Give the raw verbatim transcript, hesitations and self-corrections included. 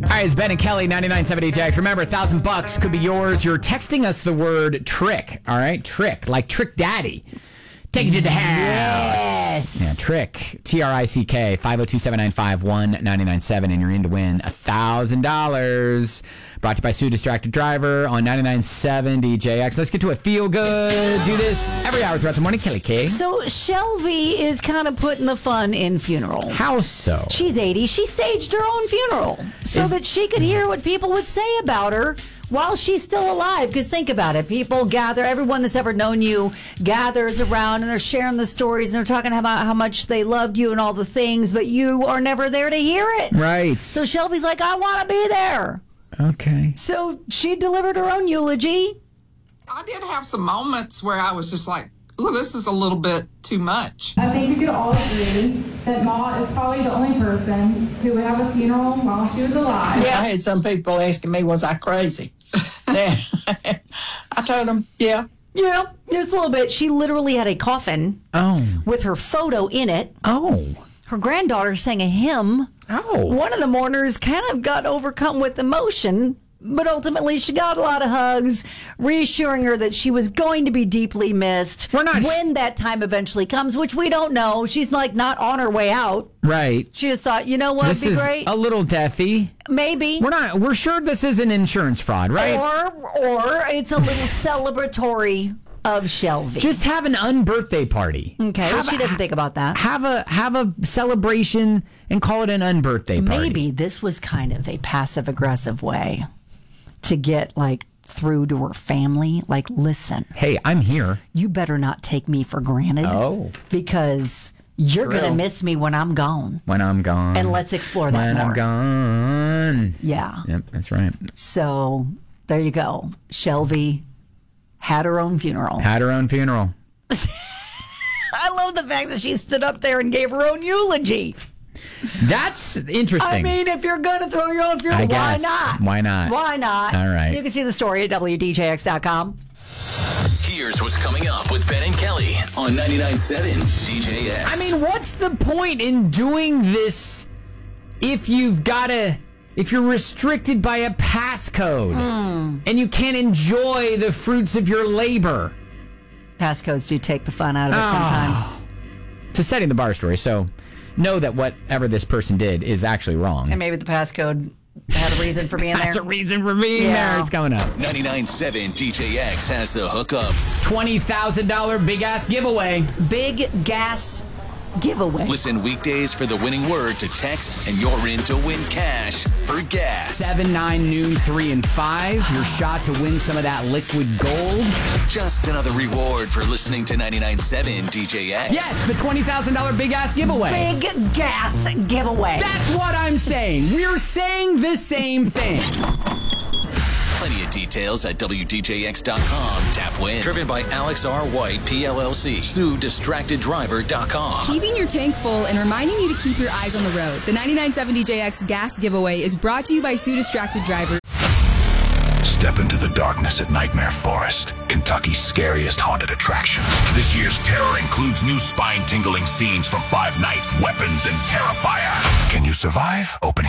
right, it's Ben and Kelly, ninety-nine point seven D J X. Remember, a thousand bucks could be yours. You're texting us the word trick, all right? Trick, like Trick Daddy. Take it to the house. Yes. Yeah, Trick, T R I C K, five oh two, seven nine five, one nine nine seven, and you're in to win one thousand dollars. Brought to you by Sue Distracted Driver on ninety-nine point seven D J X. Let's get to a feel good. Do this every hour throughout the morning. Kelly K. So Shelby is kind of putting the fun in funeral. How so? She's eighty. She staged her own funeral so Is- that she could hear what people would say about her while she's still alive. Because think about it. People gather, everyone that's ever known you gathers around and they're sharing the stories and they're talking about how much they loved you and all the things, but you are never there to hear it. Right. So Shelby's like, I want to be there. Okay. So she delivered her own eulogy. I did have some moments where I was just like, ooh, this is a little bit too much. I think we could all agree that Ma is probably the only person who would have a funeral while she was alive. I had some people asking me, was I crazy? Then I told them, yeah. Yeah, just a little bit. She literally had a coffin Oh. with her photo in it. Oh. Her granddaughter sang a hymn. Oh. One of the mourners kind of got overcome with emotion, but ultimately she got a lot of hugs, reassuring her that she was going to be deeply missed. We're not- when that time eventually comes, which we don't know. She's like not on her way out. Right. She just thought, you know what would This be is great? a little deathy. Maybe. We're not. We're sure this is an insurance fraud, right? Or or it's a little celebratory of Shelby. Just have an unbirthday party. Okay, well, Have she a- didn't think about that. Have a have a celebration and call it an unbirthday party. Maybe this was kind of a passive aggressive way to get like through to her family. Like, listen, Hey, I'm here. you better not take me for granted. Oh. Because you're True. going to miss me when I'm gone. When I'm gone. And let's explore that when more. I'm gone. Yeah. Yep, that's right. So there you go. Shelby had her own funeral. Had her own funeral. I love the fact that she stood up there and gave her own eulogy. That's interesting. I mean, if you're going to throw your own funeral, I why guess. not? Why not? Why not? All right. You can see the story at W D J X dot com. Here's what's coming up with Ben and Kelly on ninety-nine point seven D J X. I mean, what's the point in doing this if you've got to, if you're restricted by a passcode Mm. and you can't enjoy the fruits of your labor? Passcodes do take the fun out of it Oh. sometimes. It's a setting the bar story, so know that whatever this person did is actually wrong. And maybe the passcode had a reason for being there. That's a reason for being Yeah. there. It's coming up. ninety-nine point seven D J X has the hookup. twenty thousand dollars big ass giveaway. Big gas giveaway. Listen weekdays for the winning word to text, and you're in to win cash for gas. seven, nine, noon, three, and five. Your shot to win some of that liquid gold. Just another reward for listening to ninety-nine point seven D J X. Yes, the twenty thousand dollars big ass giveaway. Big gas giveaway. That's what I'm saying. We're saying the same thing. Plenty of details at W D J X dot com. Tap win. Driven by Alex R. White, P L L C. Sue Distracted Driver dot com. Keeping your tank full and reminding you to keep your eyes on the road. The ninety-nine point seven D J X gas giveaway is brought to you by Sue Distracted Driver. Step into the darkness at Nightmare Forest, Kentucky's scariest haunted attraction. This year's terror includes new spine-tingling scenes from Five Nights, weapons, and Terrifier. Can you survive? Opening